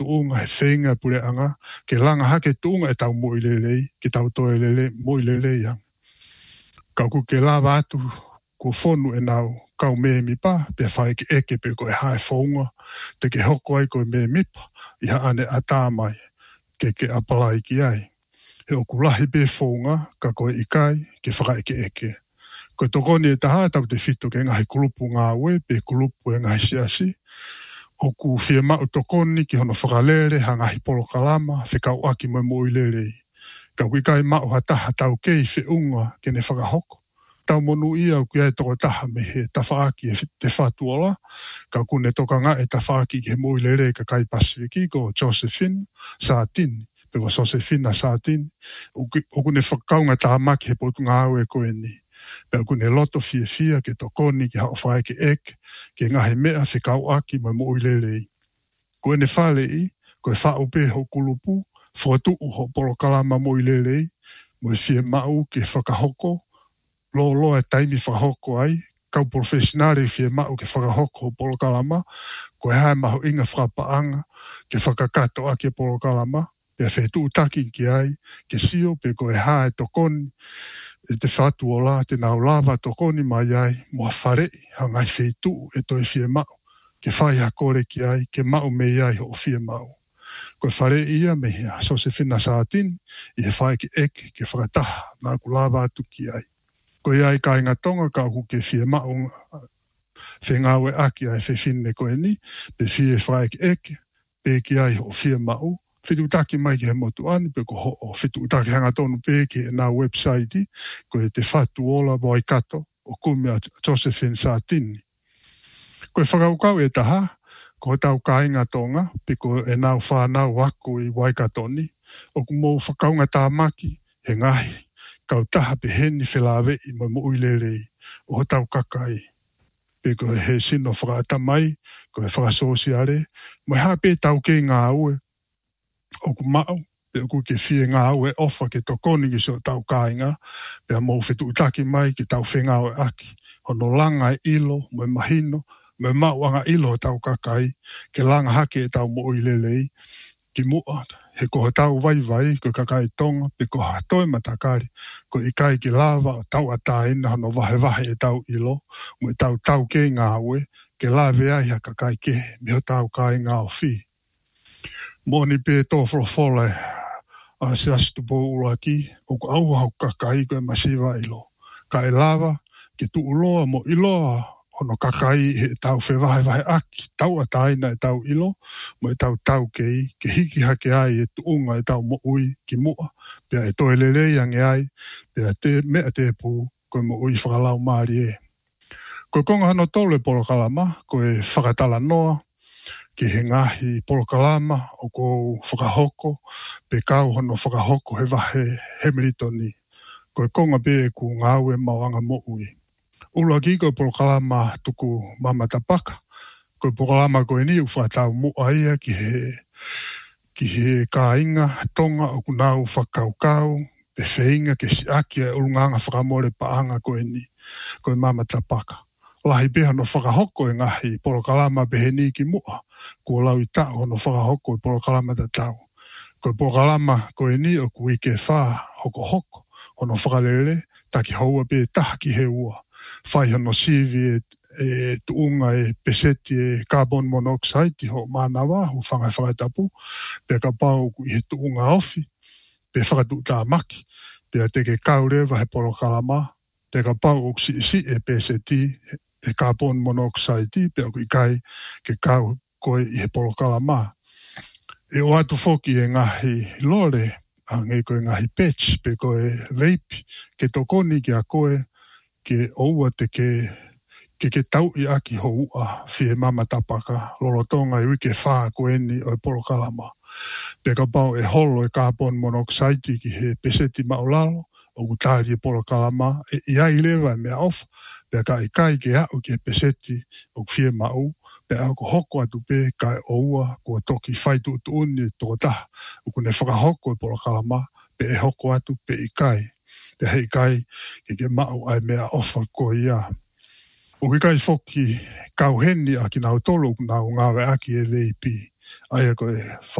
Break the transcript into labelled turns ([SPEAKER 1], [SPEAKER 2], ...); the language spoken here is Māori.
[SPEAKER 1] tuunga he whenga pure anga, ke langa hake tuunga e tau moilelei, ke tau toe lele moilelei ang. Kau ku ke lava atu, ku whonu e nau, kau me mipa, pe whae ke eke pe koe hae whaunga, te ke hoko ai koe me mipa, iha ane atamai, ke apalai ki ai. He o kulahi pe whaunga, ka koe ikai, ke whae ke eke. Koe tokoni e taha, tau te whito ke ngahi kulupu ngā ue, pe kulupu e ngahi siasi, o ku whia mau tokoni ki hono whakalere, hangahi polo kalama, whikau aki mo moilelei. Ka wikai mau hataha tau kei whiunga ke ne whakahoko. Tau monu ia o kia e toko taha me he tawhaaki e te whatuola. Ka kune toka ngā e tawhaaki ke moilere ka kai Pasifiki ko Josephine Saatini. Peko Josephine Saatini. O kune whakaunga taha maki he potu ngā au e koe ni. Peko kune loto fia ke tokoni ke hao whae ke ek. Ke ngahe mea whikau aki mo moilere. Koe ne whale I, koe whao pe ho kulupu. Whatu ho polo kalama mo I lelei, mo I whia mau ke whakahoko, lo e taimi whakahoko ai, kau profesionare whia mau ke whakahoko ho polo kalama, koe hae maho inga whakapaanga, ke whakakato a ke polo kalama, pe whetu utaki ki ai, ke sio pe koe hae tokoni, e te whatu o la, te nau lava tokoni mai ai, mo wharei, hangai whetu e toi whia mau, ke whai hakore ki ai, ke mau me ai ho whia mau. Koe whare ia me hea, Josephine Saatini, I he whae ki eke, ke whakataha, nā ku lava atu ki ai. Koe ai ka inga tonga, ka ku ke whia maunga, whengawe aki ai whewhine koe ni, pe whie whae ki eke, pe ki ai ho whia mau, whitu taki mai ki he motu ani, pe ko ho, whitu taki hanga tonu pe ki nā website, koe te whatu ola voi kato, o kumea Josephine Saatini. Koe whakaukau e taha, ko tau kāinga tonga, piko e nau whānau waku I Waikatoni, o ku mou whakaunga tā maki, he ngahi, kau taha pe heni whelāwe I mo uilelei, o ho tau kakai. Piko he sino whakaatamai, ko he whakasosiare, mo he hape tau ke ngā ue, o ku mau, pe o ku ke whie ngā ue ofa ke tokoni ki so tau kāinga, pe a mou whetu utaki mai ki tau whengawe aki, hono langa I ilo, mo mahino, me mau anga ilo tau kakai, ke langa hake e tau mo uilelei, ki mua, he koha tau vai, ko kakai tonga, pe koha toi matakari, ko ikai ki lava o tau ataina, hano vahe e tau ilo, mo e tau ke ngā ue, ke lave ai ha kakai ke, me ho tau kai ngā o whi. Moni pe tō wholofole, a se asitu po ula ki, o ku au hau kakai ko e masiva ilo. Ka e lava, ke tu uloa mo iloa, hono kakai he tau whewahe aki, tau ataina e tau ilo, mo e tau kei, ke hiki hake ai e tuunga e tau mo ui ki mua, pia e toe lelei ange ai, pia te mea te pū, koe mo ui whakalau maari e. Koe konga hano tolu e polo kalama, koe whakatala noa, ki he ngahi polo kalama, o ko whakahoko, pe kau hono whakahoko he wahe hemeritoni, koe konga be e ku ngāu e mauanga mo ui. Ula ki koe polo kalama tuku mama tapaka. Koe polo kalama koe ni whakatau mua ia ki he kāinga tonga o kunau whakaukau, pe whainga ke si aki e ulunganga whakamore paanga koe ni, koe mama tapaka. Lahi beha no whakahoko e ngahi polo kalama behe ni ki mua, kua lau I tau no whakahoko e polo kalama tatau. Koe polo kalama koe ni o kui ke wha hoko, hono whakalele, taki haua be taha ki he ua. Whai hano sivi e tuunga e peseti e carbon monoxide ho manawa hu whangai whakaitapu, pe ka pau ku I he tuunga ofi, pe whakatu tā maki, pe a teke kaurewa he polo kalama, pe ka pau o si e peseti e carbon monoxide, pe a ku ikai ke kau koe I he polo kalama. E o atu foki e ngahi lore, ngai koe ngahi patch, pe koe vape, ke tokoni ki a koe, ke oua te ke tau I aki ho ua whie mama tapaka lolotonga I wike whaa koe ni o polo kalama. Pe ka pau e holo e carbon monoxide ki he peseti maulalo o utari e polo kalama I ai lewa mea ofa. Pe ka ikai ke au ki he peseti o whie mau. Pe au ko hoko atu pe ka oua kua toki whaitu utuuni toko taha. O kune whakahoko e polo kalama pe e hoko atu pe ikai. Pe hei kai ke mau ai mea ofa ko ia. O ke kai foki kauheni a ki nau tolo nau ngawe aki e veipi. Ai ko e